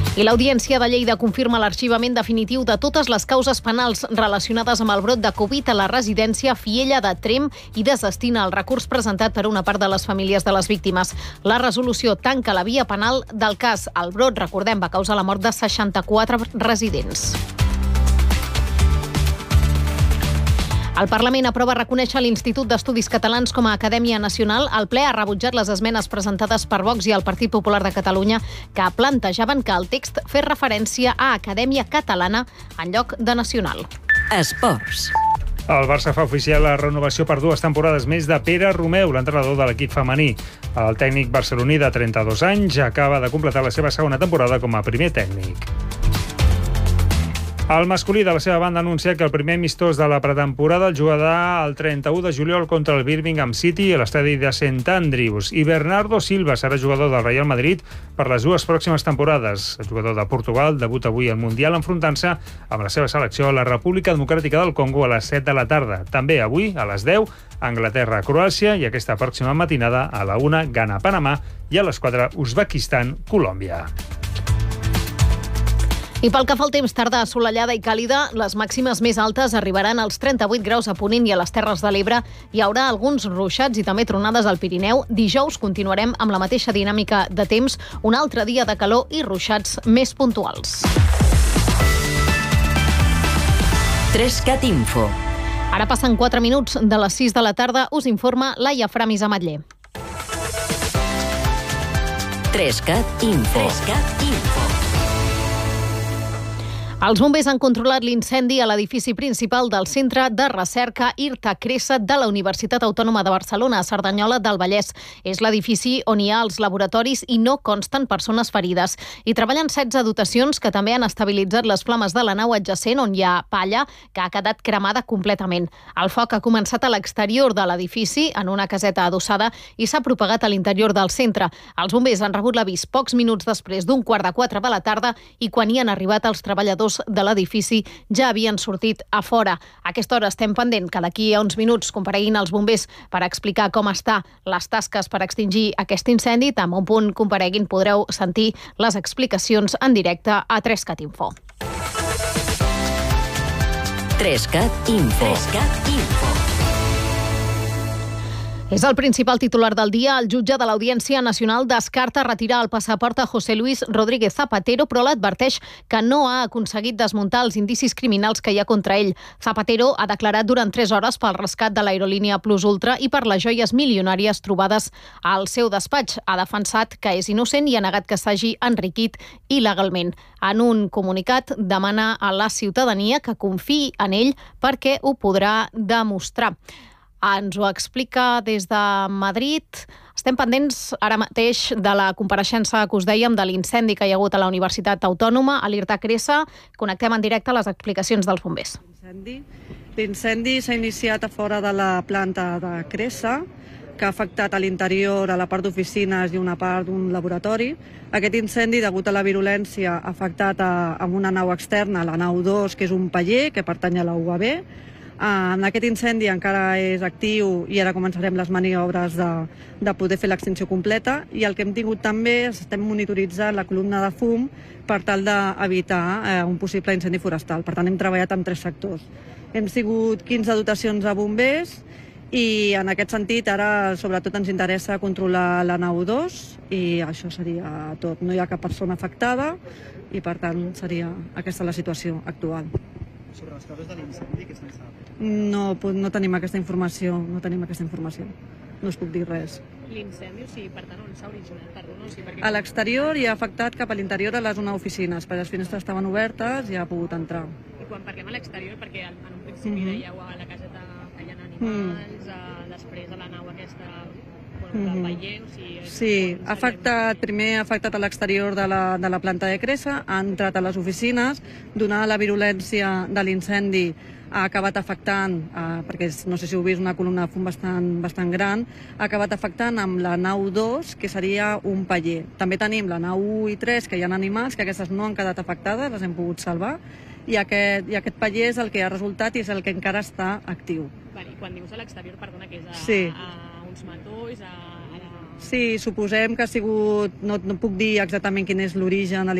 I l'Audiència de Lleida confirma l'arxivament definitiu de totes les causes penals relacionades amb el brot de Covid a la residència Fiella de Tremp i desestima el recurs presentat per una part de les famílies de les víctimes. La resolució tanca la via penal del cas. El brot, recordem, va causar la mort de 64 residents. El Parlament aprova reconèixer l'Institut d'Estudis Catalans com a Acadèmia Nacional. El ple ha rebutjat les esmenes presentades per Vox i el Partit Popular de Catalunya que plantejaven que el text fes referència a Acadèmia Catalana en lloc de Nacional. Esports. El Barça fa oficial la renovació per 2 temporades més de Pere Romeu, l'entrenador de l'equip femení. El tècnic barceloní de 32 anys acaba de completar la seva segona temporada com a primer tècnic. El masculí de la seva banda ha anunciat que el primer amistós de la pretemporada el jugarà el 31 de juliol contra el Birmingham City a l'estadi de St. Andrews. I Bernardo Silva serà jugador del Real Madrid per les 2 pròximes temporades. El jugador de Portugal debuta avui al Mundial enfrontant-se amb la seva selecció a la República Democràtica del Congo a les 7 de la tarda. També avui, a les 10, Anglaterra-Croàcia i aquesta pròxima matinada a la 1, Ghana-Panamà i a les 4, Uzbekistan-Colòmbia. I pel que fa al temps, tarda assolellada i càlida, les màximes més altes arribaran als 38 graus a Ponent i a les Terres de l'Ebre. Hi haurà alguns ruixats i també tronades al Pirineu. Dijous continuarem amb la mateixa dinàmica de temps, un altre dia de calor i ruixats més puntuals. 3CAT Info. Ara passen 4 minuts de les 6 de la tarda. Us informa Laia Framis Ametller. 3CAT Info. 3CAT Info. Els bombers han controlat l'incendi a l'edifici principal del Centre de Recerca Irta Cressa de la Universitat Autònoma de Barcelona, a Cerdanyola del Vallès. És l'edifici on hi ha els laboratoris i no consten persones ferides. Hi treballen 16 dotacions que també han estabilitzat les flames de la nau adjacent, on hi ha palla que ha quedat cremada completament. El foc ha començat a l'exterior de l'edifici, en una caseta adossada, i s'ha propagat a l'interior del centre. Els bombers han rebut l'avís pocs minuts després d'15:45 de la tarda i quan hi han arribat els treballadors de l'edifici ja havien sortit a fora. A aquesta hora estem pendent que d'aquí a uns minuts compareguin els bombers per explicar com estan les tasques per extingir aquest incendi. Tan bon punt compareguin podreu sentir les explicacions en directe a 3CAT Info. 3CAT Info. 3CAT Info. És el principal titular del dia. El jutge de l'Audiència Nacional descarta retirar el passaport a José Luis Rodríguez Zapatero, però l'adverteix que no ha aconseguit desmuntar els indicis criminals que hi ha contra ell. Zapatero ha declarat durant 3 hores pel rescat de l'aerolínia Plus Ultra i per les joies milionàries trobades al seu despatx. Ha defensat que és innocent i ha negat que s'hagi enriquit il·legalment. En un comunicat demana a la ciutadania que confiï en ell perquè ho podrà demostrar. Ens ho explica des de Madrid. Estem pendents ara mateix de la compareixença que us dèiem de l'incendi que hi ha hagut a la Universitat Autònoma, a l'Irta Cressa. Connectem en directe a les explicacions dels bombers. L'incendi s'ha iniciat a fora de la planta de Cressa, que ha afectat a l'interior, a la part d'oficines i una part d'un laboratori. Aquest incendi, degut a la virulència, ha afectat amb una nau externa, la nau 2, que és un paller que pertany a la UAB. En aquest incendi encara és actiu i ara començarem les maniobres de poder fer l'extinció completa, i el que hem tingut també és estem monitoritzant la columna de fum per tal d'evitar un possible incendi forestal. Per tant, hem treballat amb 3 sectors. Hem sigut 15 dotacions de bombers i en aquest sentit ara sobretot ens interessa controlar la nau 2 i això seria tot. No hi ha cap persona afectada i per tant seria aquesta la situació actual. Sobre les causes de l'incendi, què se'n sap? No tenim aquesta informació, no us puc dir res. L'incendi, o sigui, per tant, on s'ha originat? A l'exterior i ha afectat cap a l'interior a la zona d'oficines, perquè les finestres estaven obertes i ha pogut entrar. I quan parlem a l'exterior, perquè en un principi dèieu a la caseta que hi ha animals, després a la nau aquesta del paller, o sigui... Sí, primer ha afectat a l'exterior de la planta de Cressa, ha entrat a les oficines, donada la virulència de l'incendi ha acabat afectant, perquè no sé si heu vist una columna de fum bastant gran, ha acabat afectant amb la nau 2, que seria un paller. També tenim la nau 1 i 3, que hi ha animals, que aquestes no han quedat afectades, les hem pogut salvar, i aquest paller és el que ha resultat i és el que encara està actiu. I quan dius a l'exterior, perdona, que és a uns matolls, Sí, suposem que ha sigut, no puc dir exactament quin és l'origen